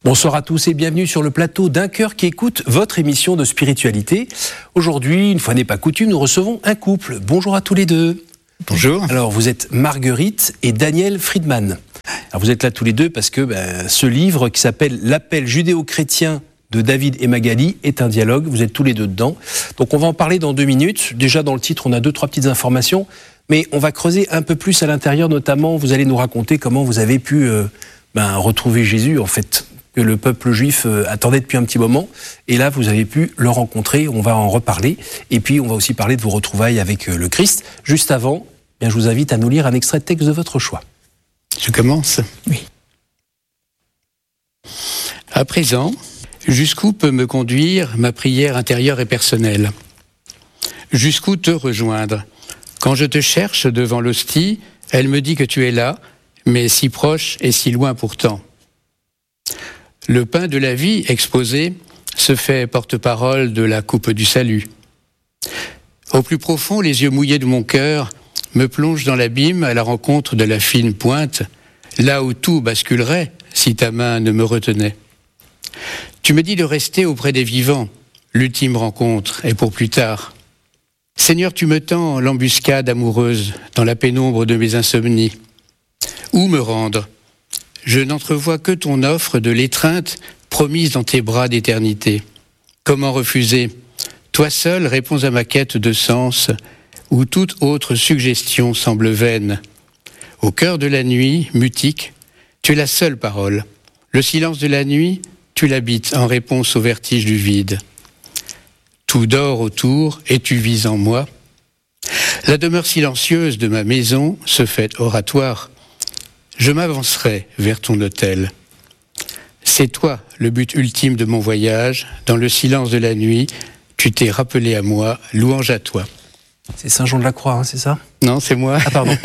Bonsoir à tous et bienvenue sur le plateau d'Un Cœur qui écoute votre émission de spiritualité. Aujourd'hui, une fois n'est pas coutume, nous recevons un couple. Bonjour à tous les deux. Bonjour. Alors, vous êtes Marguerite et Daniel Friedman. Alors, vous êtes là tous les deux parce que ce livre qui s'appelle L'appel judéo-chrétien de David et Magali est un dialogue. Vous êtes tous les deux dedans. Donc, on va en parler dans 2 minutes. Déjà, dans le titre, on a 2-3 petites informations. Mais on va creuser un peu plus à l'intérieur. Notamment, vous allez nous raconter comment vous avez pu retrouver Jésus, en fait, que le peuple juif attendait depuis un petit moment. Et là, vous avez pu le rencontrer. On va en reparler. Et puis, on va aussi parler de vos retrouvailles avec le Christ. Juste avant, je vous invite à nous lire un extrait de texte de votre choix. Je commence ? Oui. À présent, jusqu'où peut me conduire ma prière intérieure et personnelle ? Jusqu'où te rejoindre ? Quand je te cherche devant l'hostie, elle me dit que tu es là, mais si proche et si loin pourtant. Le pain de la vie exposé se fait porte-parole de la coupe du salut. Au plus profond, les yeux mouillés de mon cœur me plongent dans l'abîme à la rencontre de la fine pointe, là où tout basculerait si ta main ne me retenait. Tu me dis de rester auprès des vivants, l'ultime rencontre est pour plus tard. Seigneur, tu me tends l'embuscade amoureuse dans la pénombre de mes insomnies. Où me rendre ? Je n'entrevois que ton offre de l'étreinte promise dans tes bras d'éternité. Comment refuser ? Toi seul réponds à ma quête de sens, où toute autre suggestion semble vaine. Au cœur de la nuit, mutique, tu es la seule parole. Le silence de la nuit, tu l'habites en réponse au vertige du vide. Tout dort autour et tu vis en moi. La demeure silencieuse de ma maison se fait oratoire. Je m'avancerai vers ton autel. C'est toi le but ultime de mon voyage. Dans le silence de la nuit, tu t'es rappelé à moi, louange à toi. C'est Saint Jean de la Croix, c'est ça ? Non, c'est moi. Ah, pardon.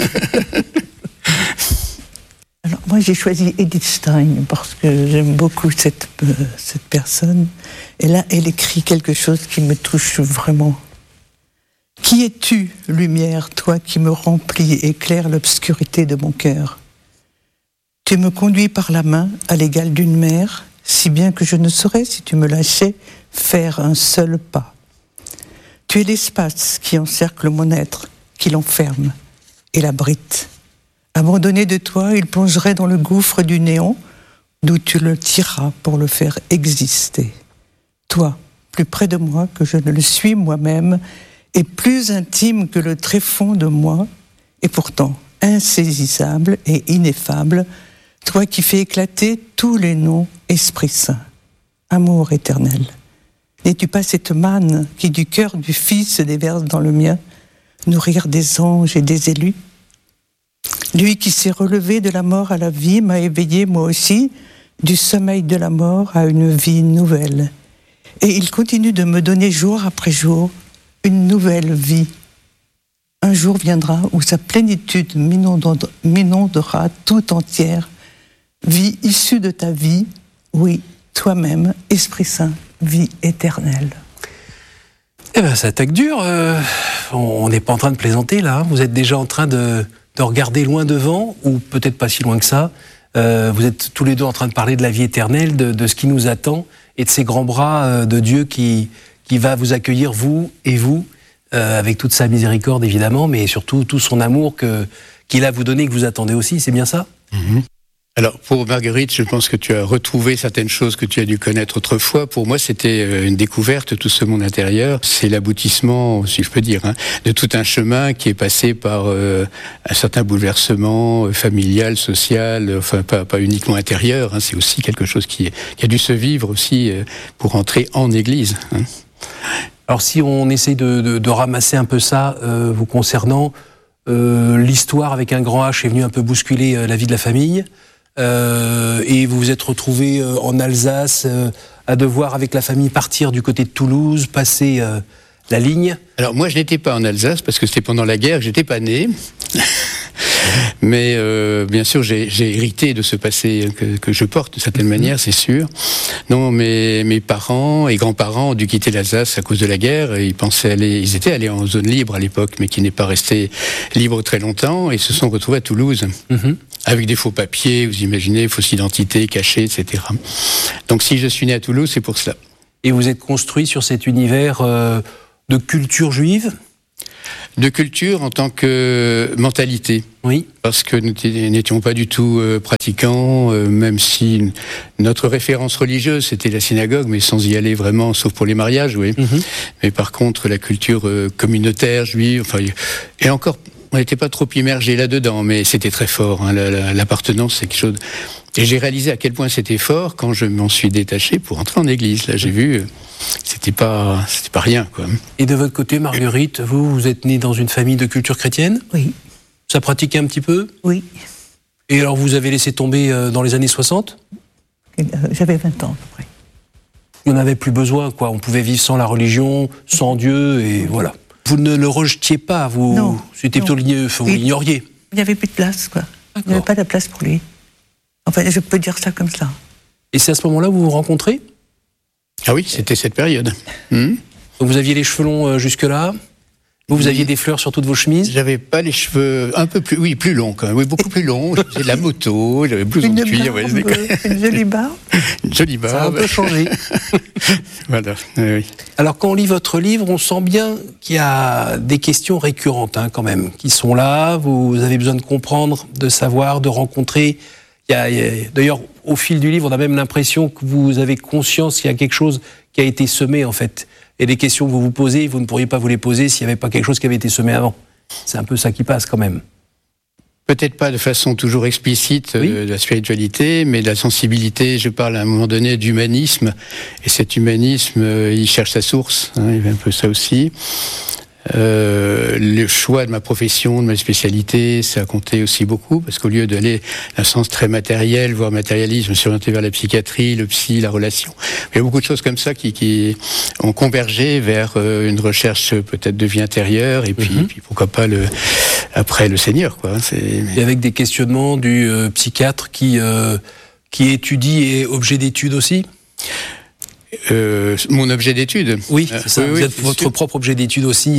Alors, moi, j'ai choisi Edith Stein parce que j'aime beaucoup cette personne. Et là, elle écrit quelque chose qui me touche vraiment. Qui es-tu, lumière, toi qui me remplis et éclaire l'obscurité de mon cœur ? Tu me conduis par la main à l'égal d'une mère, si bien que je ne saurais, si tu me lâchais, faire un seul pas. Tu es l'espace qui encercle mon être, qui l'enferme et l'abrite. Abandonné de toi, il plongerait dans le gouffre du néant, d'où tu le tireras pour le faire exister. Toi, plus près de moi que je ne le suis moi-même, et plus intime que le tréfonds de moi, et pourtant insaisissable et ineffable, toi qui fais éclater tous les noms, Esprit Saint, amour éternel. N'es-tu pas cette manne qui du cœur du Fils se déverse dans le mien, nourrir des anges et des élus ? Lui qui s'est relevé de la mort à la vie m'a éveillé moi aussi du sommeil de la mort à une vie nouvelle. Et il continue de me donner jour après jour une nouvelle vie. Un jour viendra où sa plénitude m'inondera tout entière. Vie issue de ta vie, oui, toi-même, Esprit Saint, vie éternelle. Eh bien, ça attaque dur. On n'est pas en train de plaisanter, là. Vous êtes déjà en train de regarder loin devant, ou peut-être pas si loin que ça. Vous êtes tous les deux en train de parler de la vie éternelle, de ce qui nous attend, et de ces grands bras de Dieu qui va vous accueillir, vous et vous, avec toute sa miséricorde, évidemment, mais surtout tout son amour qu'il a à vous donner, que vous attendez aussi. C'est bien ça ? Alors, pour Marguerite, je pense que tu as retrouvé certaines choses que tu as dû connaître autrefois. Pour moi, c'était une découverte, tout ce monde intérieur. C'est l'aboutissement, si je peux dire, de tout un chemin qui est passé par un certain bouleversement familial, social, enfin pas uniquement intérieur. C'est aussi quelque chose qui a dû se vivre aussi pour entrer en Église. Alors, si on essaye de ramasser un peu ça, vous concernant, l'histoire avec un grand H est venue un peu bousculer la vie de la famille. Et vous vous êtes retrouvé en Alsace à devoir avec la famille partir du côté de Toulouse, passer la ligne. Alors moi je n'étais pas en Alsace parce que c'était pendant la guerre, j'étais pas né. Mais bien sûr, j'ai hérité de ce passé que je porte d'une certaine manière, c'est sûr. Non, mes parents et grands-parents ont dû quitter l'Alsace à cause de la guerre. Ils étaient allés en zone libre à l'époque, mais qui n'est pas resté libre très longtemps, et se sont retrouvés à Toulouse. avec des faux papiers, vous imaginez, fausse identité, cachée, etc. Donc si je suis né à Toulouse, c'est pour cela. Et vous êtes construit sur cet univers de culture juive ? De culture en tant que mentalité. Oui. Parce que nous n'étions pas du tout pratiquants, même si notre référence religieuse, c'était la synagogue, mais sans y aller vraiment, sauf pour les mariages, oui. Mais par contre, la culture communautaire juive, enfin, et encore, on n'était pas trop immergés là-dedans, mais c'était très fort, hein, l'appartenance, c'est quelque chose... Et j'ai réalisé à quel point c'était fort quand je m'en suis détaché pour entrer en église. Là, j'ai vu, c'était pas rien, quoi. Et de votre côté, Marguerite, vous êtes née dans une famille de culture chrétienne ? Oui. Ça pratiquait un petit peu ? Oui. Et alors, vous avez laissé tomber dans les années 60 ? J'avais 20 ans, à peu près. On n'avait plus besoin, quoi. On pouvait vivre sans la religion, sans Dieu, et voilà. Vous ne le rejetiez pas, vous ? Non. C'était plutôt vous l'ignoriez. Il n'y avait plus de place, quoi. Il n'y avait pas de place pour lui. Enfin, je peux dire ça comme ça. Et c'est à ce moment-là que vous vous rencontrez ? Ah oui, c'était cette période. Donc vous aviez les cheveux longs jusque-là ? Vous aviez des fleurs sur toutes vos chemises ? J'avais pas les cheveux un peu plus, oui, plus longs quand même, oui, beaucoup plus longs. Je faisais de la moto, j'avais blouson de cuir. Une jolie barbe. Une jolie barbe. Ça a un peu changé. Voilà, oui. Alors quand on lit votre livre, on sent bien qu'il y a des questions récurrentes, hein, quand même, qui sont là. Vous avez besoin de comprendre, de savoir, de rencontrer. D'ailleurs, au fil du livre, on a même l'impression que vous avez conscience qu'il y a quelque chose qui a été semé, en fait. Et les questions que vous vous posez, vous ne pourriez pas vous les poser s'il n'y avait pas quelque chose qui avait été semé avant. C'est un peu ça qui passe, quand même. Peut-être pas de façon toujours explicite de la spiritualité, mais de la sensibilité. Je parle à un moment donné d'humanisme. Et cet humanisme, il cherche sa source. Hein, il y a un peu ça aussi. Le choix de ma profession, de ma spécialité, ça a compté aussi beaucoup, parce qu'au lieu d'aller dans un sens très matériel, voire matérialiste, je me suis orienté vers la psychiatrie, le psy, la relation. Il y a beaucoup de choses comme ça qui ont convergé vers une recherche peut-être de vie intérieure, et puis pourquoi pas après le Seigneur, quoi. Et avec des questionnements du psychiatre qui étudie et objet d'étude aussi ? Mon objet d'étude. Oui, c'est ça. Vous êtes votre propre objet d'étude aussi.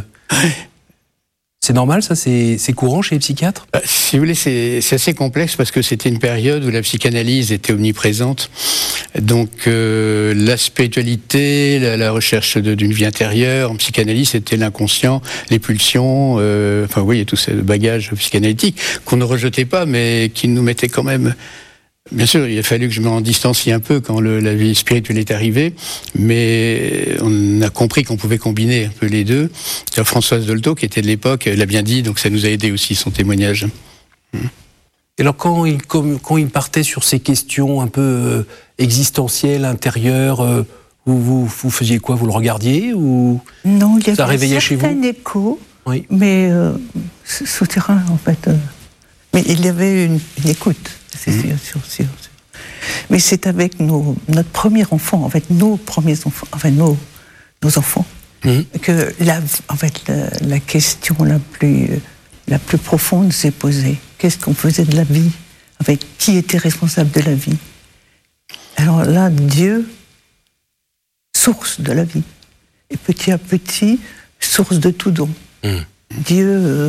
C'est normal, ça ? C'est courant chez les psychiatres ? Si vous voulez, c'est assez complexe parce que c'était une période où la psychanalyse était omniprésente. Donc la spiritualité, la recherche d'une vie intérieure, en psychanalyse, c'était l'inconscient, les pulsions, enfin oui, et tout ce bagage psychanalytique qu'on ne rejetait pas, mais qui nous mettait quand même... Bien sûr, il a fallu que je m'en distancie un peu quand la vie spirituelle est arrivée, mais on a compris qu'on pouvait combiner un peu les deux. Françoise Dolto, qui était de l'époque, l'a bien dit, donc ça nous a aidé aussi, son témoignage. Et alors, quand il partait sur ces questions un peu existentielles, intérieures, vous faisiez quoi ? Vous le regardiez ou non, il y avait ça réveillait chez vous ? Un écho, oui. Mais souterrain, en fait. Mais il y avait une écoute. C'est sûr. Mais c'est avec notre premier enfant, en fait, nos premiers enfants, enfin nos enfants, que la question la plus profonde s'est posée. Qu'est-ce qu'on faisait de la vie ? Avec qui était responsable de la vie ? Alors là, Dieu, source de la vie. Et petit à petit, source de tout don. Dieu,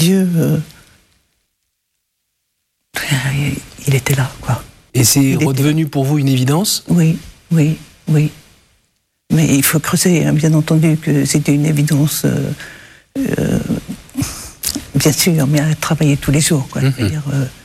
il était là, quoi. Et c'est redevenu pour vous une évidence ? Oui. Mais il faut creuser, hein, bien entendu, que c'était une évidence, bien sûr, mais à travailler tous les jours, quoi. C'est-à-dire,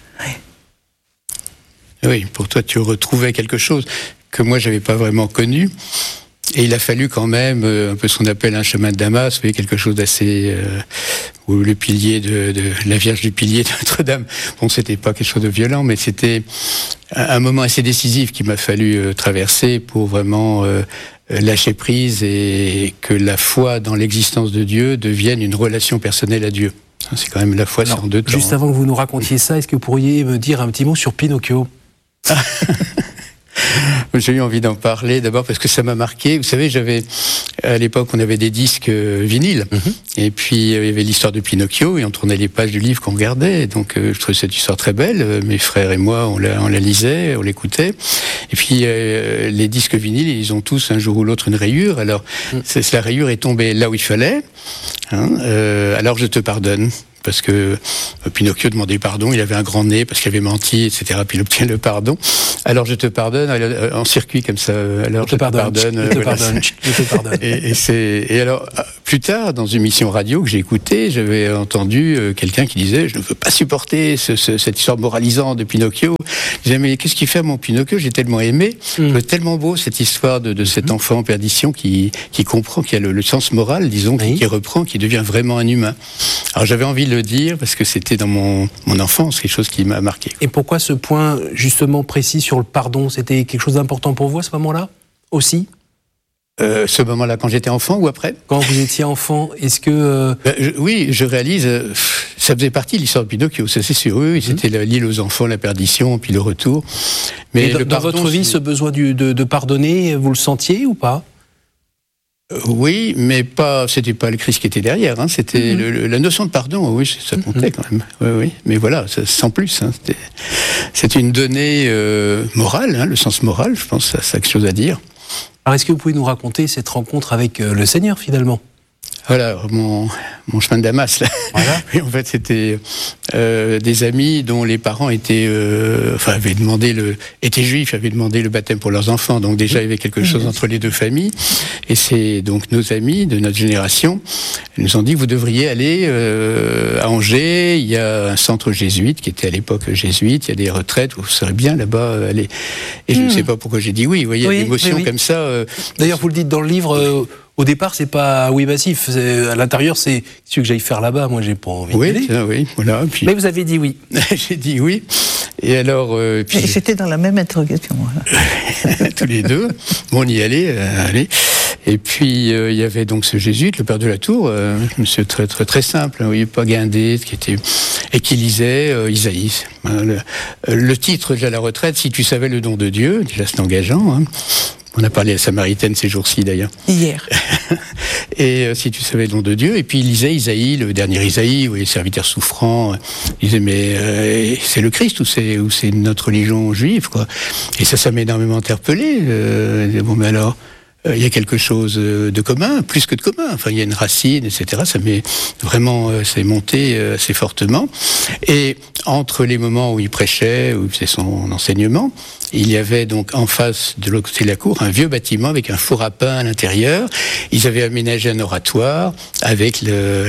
oui, pour toi, tu retrouvais quelque chose que moi, j'avais pas vraiment connu. Et il a fallu quand même un peu ce qu'on appelle un chemin de Damas, vous voyez, quelque chose d'assez... où le pilier de la Vierge du pilier de Notre-Dame, bon, c'était pas quelque chose de violent, mais c'était un moment assez décisif qu'il m'a fallu traverser pour vraiment lâcher prise et que la foi dans l'existence de Dieu devienne une relation personnelle à Dieu. C'est quand même la foi, c'est en deux temps. Juste avant que vous nous racontiez ça, est-ce que vous pourriez me dire un petit mot sur Pinocchio ? J'ai eu envie d'en parler d'abord parce que ça m'a marqué. Vous savez, à l'époque, on avait des disques vinyles, et puis il y avait l'histoire de Pinocchio, et on tournait les pages du livre qu'on regardait. Donc, je trouvais cette histoire très belle. Mes frères et moi, on la lisait, on l'écoutait. Et puis, les disques vinyles, ils ont tous un jour ou l'autre une rayure. Alors, la rayure est tombée là où il fallait. Alors, je te pardonne. parce que Pinocchio demandait pardon, il avait un grand nez parce qu'il avait menti, etc. Puis il obtient le pardon. Alors je te pardonne, en circuit comme ça. Alors je te pardonne. Et alors plus tard, dans une émission radio que j'ai écoutée, j'avais entendu quelqu'un qui disait: je ne veux pas supporter cette histoire moralisante de Pinocchio. Je disais: mais qu'est-ce qu'il fait à mon Pinocchio? J'ai tellement aimé, c'est tellement beau cette histoire de cet enfant en perdition qui comprend, qui a le sens moral, disons, qui reprend, qui devient vraiment un humain. Alors j'avais envie de le dire parce que c'était dans mon enfance quelque chose qui m'a marqué. Et pourquoi ce point justement précis sur le pardon? C'était quelque chose d'important pour vous à ce moment-là aussi? Ce moment-là, quand j'étais enfant ou après? Quand vous étiez enfant, est-ce que... Oui, je réalise, ça faisait partie de l'histoire de Pinocchio, ça c'est sûr. Oui, c'était l'île aux enfants, la perdition, puis le retour. Mais dans votre vie, ce besoin de pardonner, vous le sentiez ou pas? Oui, mais c'était pas le Christ qui était derrière, hein, c'était la notion de pardon, oui, ça comptait quand même. Oui. Mais voilà, sans plus. Hein, c'était une donnée morale, hein, le sens moral, je pense, ça a quelque chose à dire. Alors, est-ce que vous pouvez nous raconter cette rencontre avec le Seigneur, finalement? Voilà, mon chemin de Damas, là. Voilà. Oui, en fait, c'était des amis dont les parents étaient juifs, avaient demandé le baptême pour leurs enfants. Donc déjà, il y avait quelque chose entre les deux familles. Et c'est donc nos amis de notre génération, ils nous ont dit: vous devriez aller à Angers, il y a un centre jésuite, qui était à l'époque jésuite, il y a des retraites, vous serez bien là-bas aller. Et je ne sais pas pourquoi j'ai dit oui, vous voyez, l'émotion comme ça. D'ailleurs, vous le dites dans le livre... Au départ, c'est pas oui massif. À l'intérieur, c'est ce que j'aille faire là-bas. Moi, j'ai pas envie d'aller. Oui, voilà. Puis... Mais vous avez dit oui. J'ai dit oui. Et alors. Puis... Et j'étais dans la même interrogation. Tous les deux. Bon, on y allait. Et puis il y avait donc ce jésuite, le père de la Tour, monsieur très très très simple, pas guindé, qui lisait Isaïe. Le titre de la retraite, si tu savais le don de Dieu, déjà c'est engageant. Hein. On a parlé à Samaritaine ces jours-ci, d'ailleurs. Hier. Et si tu savais le don de Dieu. Et puis il lisait Isaïe, le dernier Isaïe, où les serviteurs souffrants. Il disait, mais c'est le Christ ou c'est notre religion juive, quoi. Et ça m'a énormément interpellé. Bon, mais alors, il y a quelque chose de commun, plus que de commun. Enfin, il y a une racine, etc. Ça m'est vraiment, c'est monté assez fortement. Et entre les moments où il prêchait, où il faisait son enseignement, il y avait donc en face de l'autre côté de la cour un vieux bâtiment avec un four à pain à l'intérieur. Ils avaient aménagé un oratoire avec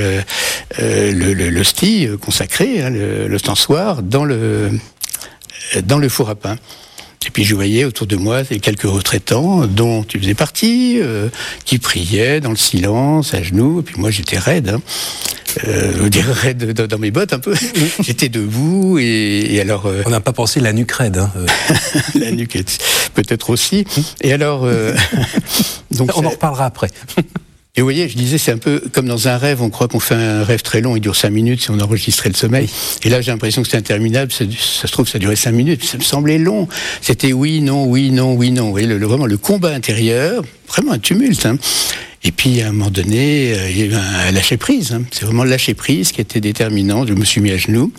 l'hostie consacrée, hein, l'ostensoir, dans le four à pain. Et puis je voyais autour de moi quelques retraitants, dont tu faisais partie, qui priaient dans le silence, à genoux. Et puis moi j'étais raide, hein. Je dirais raide dans mes bottes un peu. J'étais debout et alors... On n'a pas pensé la nuque raide. Hein. La nuque peut-être aussi. Et alors... donc on en reparlera après. Et vous voyez, je disais, c'est un peu comme dans un rêve, on croit qu'on fait un rêve très long, il dure 5 minutes si on enregistrait le sommeil. Et là, j'ai l'impression que c'est interminable, ça se trouve, ça durait 5 minutes, ça me semblait long. C'était oui, non, oui, non, oui, non. Vous voyez, vraiment le combat intérieur, vraiment un tumulte. Hein. Et puis, à un moment donné, il y avait un lâcher-prise. Hein. C'est vraiment le lâcher-prise qui était déterminant. Je me suis mis à genoux.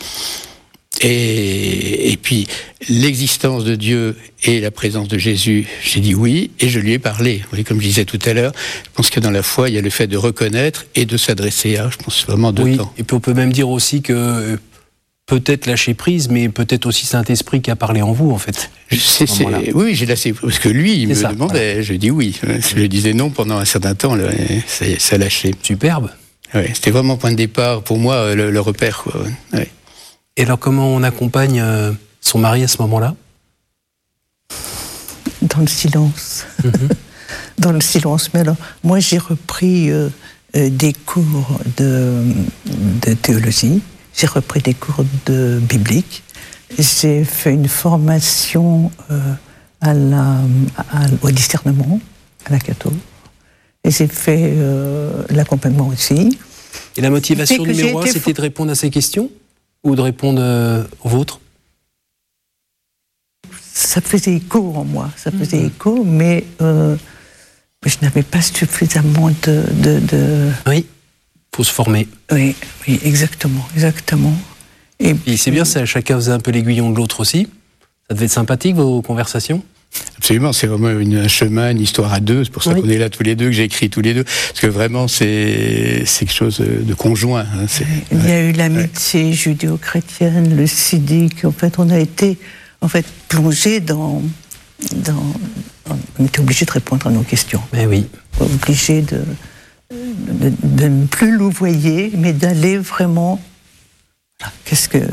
Et puis, l'existence de Dieu et la présence de Jésus, j'ai dit oui, et je lui ai parlé. Vous voyez, comme je disais tout à l'heure, je pense que dans la foi, il y a le fait de reconnaître et de s'adresser à, je pense vraiment deux temps. Et puis on peut même dire aussi que peut-être lâcher prise, mais peut-être aussi Saint-Esprit qui a parlé en vous, en fait. Oui, j'ai lâché, parce que lui, il me demandait, voilà. Je dis oui. Je lui disais non pendant un certain temps, là, ça a lâché. Superbe. Ouais, c'était vraiment point de départ, pour moi, le repère, quoi. Ouais. Et alors, comment on accompagne son mari à ce moment-là? Dans le silence. Dans le silence. Mais alors, moi, j'ai repris des cours de théologie, j'ai repris des cours bibliques, j'ai fait une formation au discernement, à la catho, et j'ai fait l'accompagnement aussi. Et la motivation numéro 1, c'était de répondre à ces questions? Ou de répondre aux vôtres? Ça faisait écho en moi, écho, mais je n'avais pas suffisamment de... Oui, il faut se former. Oui, exactement. Et c'est bien, ça, chacun faisait un peu l'aiguillon de l'autre aussi. Ça devait être sympathique, vos conversations? Absolument, c'est vraiment un chemin, une histoire à deux. C'est pour ça qu'on est là tous les deux, que j'ai écrit tous les deux. Parce que vraiment, c'est quelque chose de conjoint. Hein. Il y a eu l'amitié judéo-chrétienne, le siddique. En fait, on a été plongé dans. On était obligé de répondre à nos questions. Mais oui. Obligé de ne plus louvoyer, mais d'aller vraiment. Voilà, qu'est-ce qu'on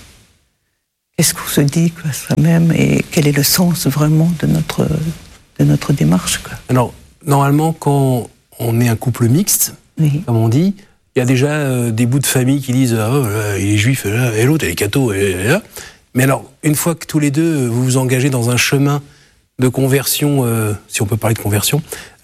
se dit, quoi, soi-même, et quel est le sens vraiment de notre démarche, quoi. Alors, normalement, quand on est un couple mixte, comme on dit, il y a déjà des bouts de famille qui disent « Oh, là, il est juif, là, et l'autre, elle est catho, et là ». Mais alors, une fois que tous les deux, vous vous engagez dans un chemin de conversion, si on peut parler de conversion,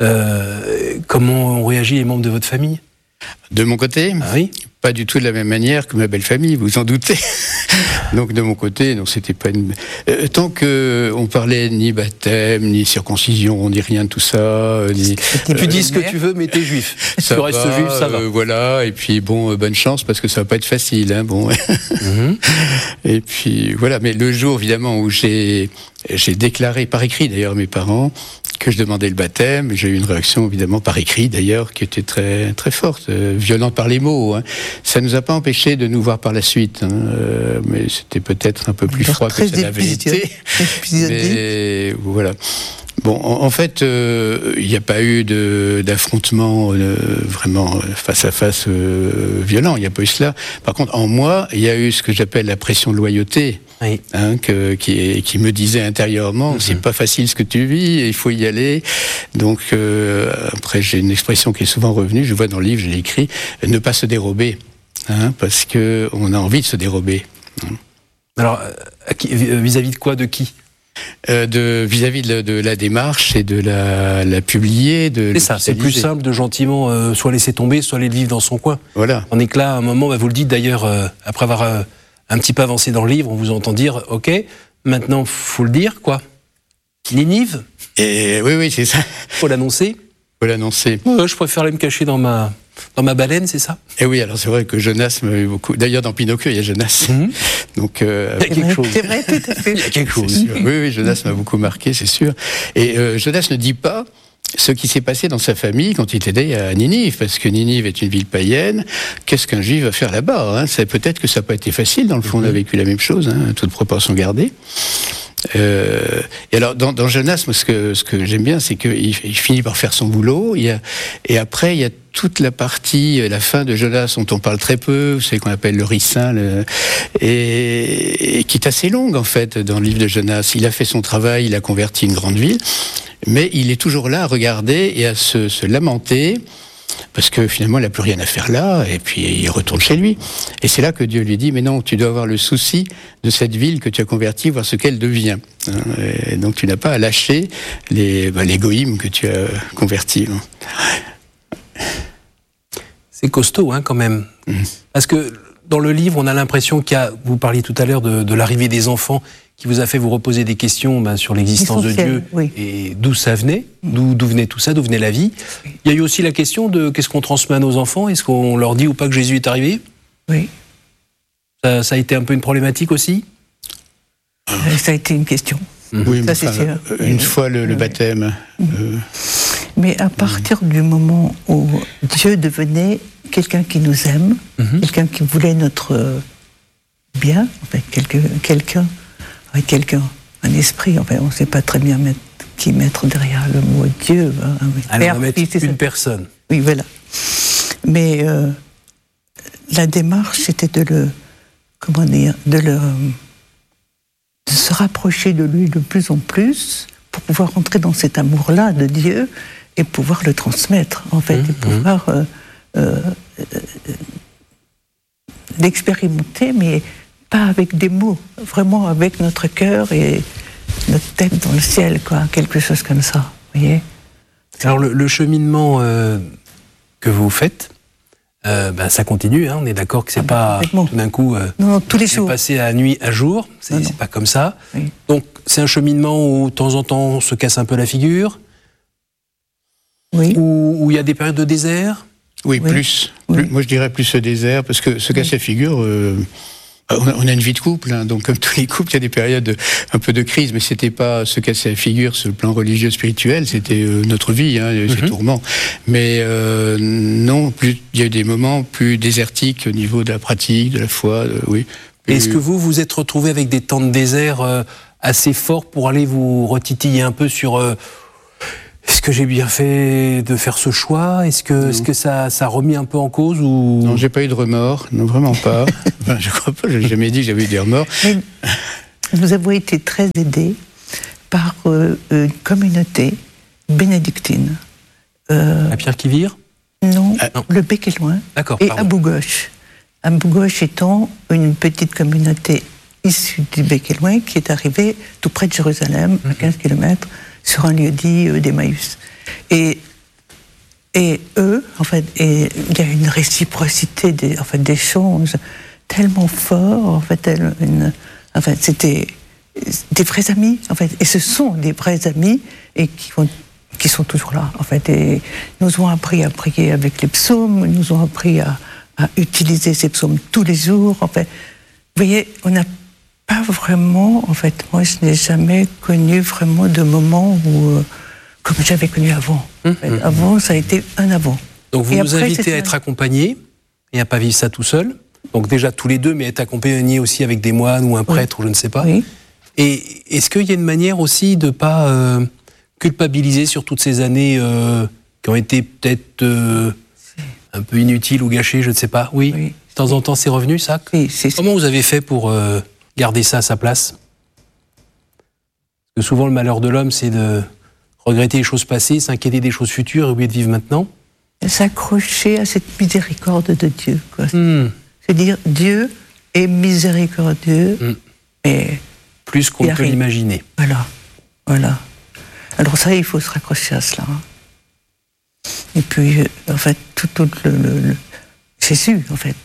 comment ont réagi les membres de votre famille ? De mon côté, pas du tout de la même manière que ma belle famille, vous en doutez. Donc de mon côté, non, c'était pas une. Tant que on parlait ni baptême, ni circoncision, ni rien de tout ça. Tu dis ce que tu veux, mais t'es juif. Si tu restes juif, ça va. Voilà. Et puis bon, bonne chance parce que ça va pas être facile. Hein, bon. Et puis voilà. Mais le jour évidemment où j'ai déclaré par écrit d'ailleurs à mes parents que je demandais le baptême, j'ai eu une réaction évidemment par écrit d'ailleurs qui était très très forte, violente par les mots. Hein. Ça nous a pas empêché de nous voir par la suite, hein, mais c'était peut-être un peu plus froid que ça l'avait été. Mais voilà. Bon, en fait, il n'y a pas eu d'affrontement vraiment face à face violent. Il n'y a pas eu cela. Par contre, en moi, il y a eu ce que j'appelle la pression de loyauté. Oui. Hein, qui me disait intérieurement, c'est pas facile ce que tu vis, il faut y aller. Donc après, j'ai une expression qui est souvent revenue. Je vois dans le livre, je l'ai écrit, ne pas se dérober, hein, parce que on a envie de se dérober. Alors, vis-à-vis de quoi, de qui? Vis-à-vis de la démarche et de la publier, c'est ça, c'est plus simple de gentiment soit laisser tomber, soit aller le vivre dans son coin. Voilà. On est que là, à un moment, vous le dites d'ailleurs, après avoir un petit peu avancé dans le livre, on vous entend dire, ok, maintenant faut le dire, quoi. Ninive. Et oui, c'est ça. Faut l'annoncer. Je préfère aller me cacher dans ma baleine, c'est ça? Et oui, alors c'est vrai que Jonas m'a eu beaucoup. D'ailleurs, dans Pinocchio, il y a Jonas. Donc, il y a quelque chose. C'est vrai, tout à fait. Il y a quelque chose. Oui, Jonas m'a beaucoup marqué, c'est sûr. Et Jonas ne dit pas ce qui s'est passé dans sa famille quand il était allé à Ninive, parce que Ninive est une ville païenne. Qu'est-ce qu'un juif va faire là-bas, hein? C'est peut-être que ça n'a pas été facile. Dans le fond, on a vécu la même chose, hein, toute proportion gardée. Et alors dans Jonas, ce que j'aime bien, c'est qu'il finit par faire son boulot. Et après, il y a toute la partie, la fin de Jonas, dont on parle très peu, c'est qu'on appelle le ricin, et qui est assez longue en fait dans le livre de Jonas. Il a fait son travail, il a converti une grande ville, mais il est toujours là à regarder et à se lamenter. Parce que finalement, il n'a plus rien à faire là, et puis il retourne chez lui. Et c'est là que Dieu lui dit, mais non, tu dois avoir le souci de cette ville que tu as convertie, voir ce qu'elle devient. Et donc tu n'as pas à lâcher les goïms que tu as convertis. C'est costaud, hein, quand même. Parce que dans le livre, on a l'impression vous parliez tout à l'heure de l'arrivée des enfants, qui vous a fait vous reposer des questions sur l'existence de Dieu, et d'où ça venait, d'où venait tout ça, d'où venait la vie. Il y a eu aussi la question de qu'est-ce qu'on transmet à nos enfants, est-ce qu'on leur dit ou pas que Jésus est arrivé? Oui. Ça a été un peu une problématique aussi? Ça a été une question. Oui, ça, c'est sûr. Une fois le baptême. Mais à partir du moment où Dieu devenait quelqu'un qui nous aime, quelqu'un qui voulait notre bien, quelqu'un, un esprit, on ne sait pas très bien qui mettre derrière le mot Dieu. Alors on va mettre une personne. Oui, voilà. Mais la démarche, c'était de se rapprocher de lui de plus en plus pour pouvoir entrer dans cet amour-là de Dieu et pouvoir le transmettre, en fait, et pouvoir l'expérimenter, mais pas avec des mots, vraiment avec notre cœur et notre tête dans le ciel, quoi, quelque chose comme ça, vous voyez. Alors le cheminement que vous faites, ça continue, hein, on est d'accord que c'est pas tout d'un coup tous les jours. Passer à nuit à jour, c'est pas comme ça. Oui. Donc c'est un cheminement où de temps en temps on se casse un peu la figure, où il y a des périodes de désert. Oui, plus. Moi je dirais plus ce désert, parce que se casser la figure, On a une vie de couple, hein, donc comme tous les couples, il y a des périodes un peu de crise, mais c'était pas se casser la figure sur le plan religieux spirituel, c'était notre vie, ces tourments. Mais non, il y a eu des moments plus désertiques au niveau de la pratique, de la foi, oui. Est-ce que vous êtes retrouvé avec des temps de désert assez forts pour aller vous retitiller un peu sur est-ce que j'ai bien fait de faire ce choix ? Est-ce que ça a remis un peu en cause ou... Non, j'ai pas eu de remords, non, vraiment pas. Enfin, je crois pas, j'ai jamais dit que j'avais eu des remords. Mais nous avons été très aidés par une communauté bénédictine. À Pierre-qui-Vire ? Non, non, le Bec est loin. D'accord, et pardon. à Bougoche. À Bougoche étant une petite communauté issue du Bec et loin qui est arrivée tout près de Jérusalem, à 15 km, sur un lieu dit d'Emmaüs. Et eux, en fait, il y a une réciprocité d'échanges tellement fort, en fait, c'était des vrais amis, en fait, et ce sont des vrais amis et qui sont toujours là, en fait, et nous ont appris à prier avec les psaumes, nous ont appris à utiliser ces psaumes tous les jours, en fait. Vous voyez, on n'a pas vraiment, en fait, moi je n'ai jamais connu vraiment de moment où, comme j'avais connu avant. En fait. Avant, ça a été un avant. Donc vous nous invitez à être accompagnés et à ne pas vivre ça tout seul. Donc déjà tous les deux, mais être accompagnés aussi avec des moines ou un prêtre ou je ne sais pas. Oui. Et est-ce qu'il y a une manière aussi de ne pas culpabiliser sur toutes ces années qui ont été peut-être un peu inutiles ou gâchées, je ne sais pas. Oui. De temps en temps c'est revenu ça. Oui, Comment vous avez fait pour garder ça à sa place ? Parce que souvent le malheur de l'homme c'est de regretter les choses passées, s'inquiéter des choses futures et oublier de vivre maintenant. S'accrocher à cette miséricorde de Dieu, quoi. C'est-à-dire, Dieu est miséricordieux, et plus qu'on ne peut l'imaginer. Voilà. Alors ça, il faut se raccrocher à cela. Et puis, en fait, tout le Jésus, en fait,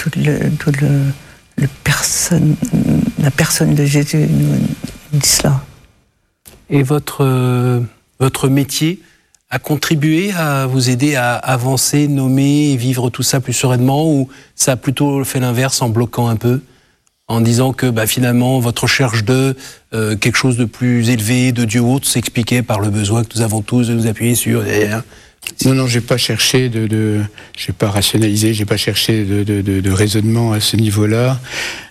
la personne de Jésus nous dit cela. Et votre métier a contribué à vous aider à avancer, nommer et vivre tout ça plus sereinement, ou ça a plutôt fait l'inverse en bloquant un peu, en disant que finalement votre recherche de quelque chose de plus élevé, de Dieu autre, s'expliquait par le besoin que nous avons tous de nous appuyer sur... Non, j'ai pas cherché j'ai pas rationalisé, j'ai pas cherché de raisonnement à ce niveau-là.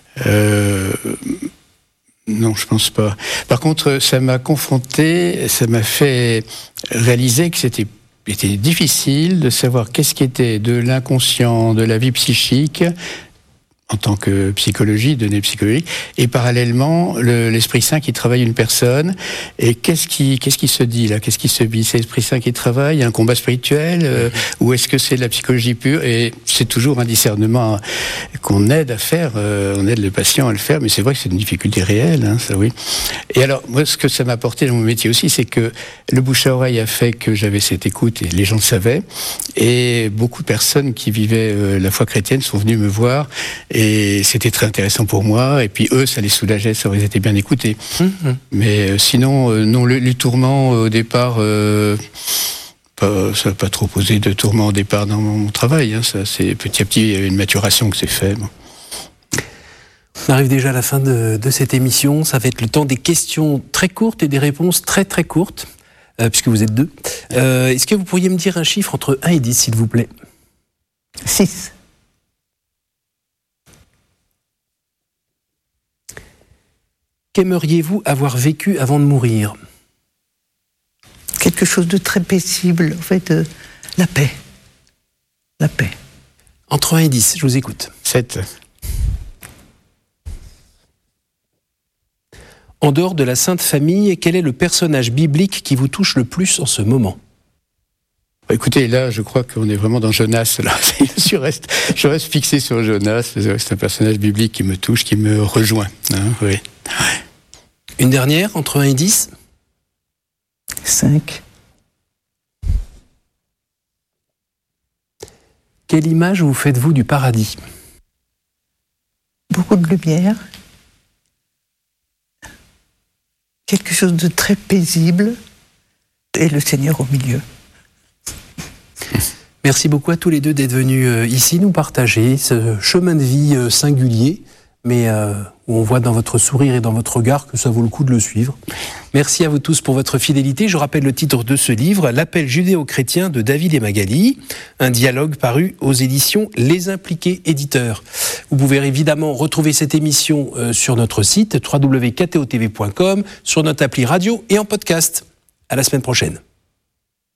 Non, je pense pas. Par contre, ça m'a confronté, ça m'a fait réaliser que c'était difficile de savoir qu'est-ce qui était de l'inconscient, de la vie psychique, en tant que psychologie, données psychologiques, et parallèlement l'Esprit Saint qui travaille une personne. Et qu'est-ce qui se dit là ? Qu'est-ce qui se vit ? C'est l'Esprit Saint qui travaille, un combat spirituel, ou est-ce que c'est de la psychologie pure ? Et c'est toujours un discernement qu'on aide à faire. On aide le patient à le faire, mais c'est vrai que c'est une difficulté réelle, ça oui. Et alors moi, ce que ça m'a apporté dans mon métier aussi, c'est que le bouche à oreille a fait que j'avais cette écoute et les gens le savaient. Et beaucoup de personnes qui vivaient la foi chrétienne sont venues me voir. Et c'était très intéressant pour moi. Et puis eux, ça les soulageait, ça aurait été bien écouté. Mais sinon, non, les tourments au départ, ça n'a pas trop posé de tourments au départ dans mon travail. Ça, c'est petit à petit, il y a une maturation que c'est fait. Bon. On arrive déjà à la fin de cette émission. Ça va être le temps des questions très courtes et des réponses très très courtes, puisque vous êtes deux. Est-ce que vous pourriez me dire un chiffre entre 1 et 10, s'il vous plaît ? 6. Qu'aimeriez-vous avoir vécu avant de mourir ? Quelque chose de très paisible, en fait, la paix. La paix. Entre 1 et 10, je vous écoute. 7. En dehors de la Sainte Famille, quel est le personnage biblique qui vous touche le plus en ce moment ? Écoutez, là, je crois qu'on est vraiment dans Jonas. Là. Je reste fixé sur Jonas. C'est un personnage biblique qui me touche, qui me rejoint. Oui. Une dernière, entre 1 et 10 ? 5. Quelle image vous faites-vous du paradis ? Beaucoup de lumière. Quelque chose de très paisible. Et le Seigneur au milieu. Merci beaucoup à tous les deux d'être venus ici nous partager ce chemin de vie singulier, mais où on voit dans votre sourire et dans votre regard que ça vaut le coup de le suivre. Merci à vous tous pour votre fidélité. Je rappelle le titre de ce livre, L'appel judéo-chrétien de David et Magali, un dialogue paru aux éditions Les Impliqués Éditeurs. Vous pouvez évidemment retrouver cette émission sur notre site www.ktotv.com, sur notre appli radio et en podcast. À la semaine prochaine.